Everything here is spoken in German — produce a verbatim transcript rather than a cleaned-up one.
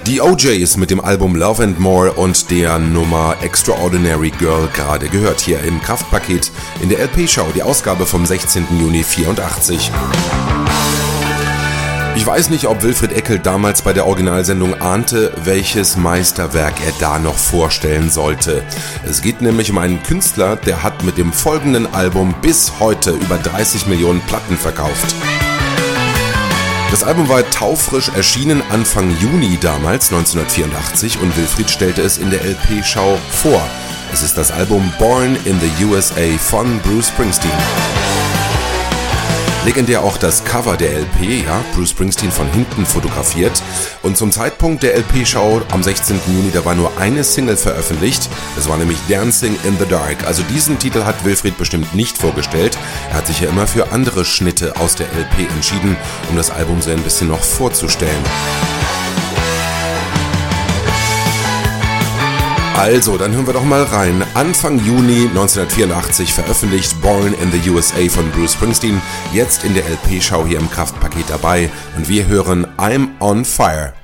Die O Js mit dem Album Love and More und der Nummer Extraordinary Girl gerade gehört hier im Kraftpaket in der L P-Schau, die Ausgabe vom sechzehnten Juni vierundachtzig. Ich weiß nicht, ob Wilfried Eckel damals bei der Originalsendung ahnte, welches Meisterwerk er da noch vorstellen sollte. Es geht nämlich um einen Künstler, der hat mit dem folgenden Album bis heute über dreißig Millionen Platten verkauft. Das Album war taufrisch erschienen Anfang Juni damals, neunzehnhundertvierundachtzig, und Wilfried stellte es in der L P-Schau vor. Es ist das Album Born in the U S A von Bruce Springsteen. Legendär auch das Cover der L P, ja, Bruce Springsteen von hinten fotografiert. Und zum Zeitpunkt der L P-Schau am sechzehnten Juni, da war nur eine Single veröffentlicht. Das war nämlich Dancing in the Dark. Also diesen Titel hat Wilfried bestimmt nicht vorgestellt. Er hat sich ja immer für andere Schnitte aus der L P entschieden, um das Album so ein bisschen noch vorzustellen. Also, dann hören wir doch mal rein. Anfang Juni neunzehnhundertvierundachtzig veröffentlicht Born in the U S A von Bruce Springsteen. Jetzt in der L P-Schau hier im Kraftpaket dabei. Und wir hören I'm on Fire.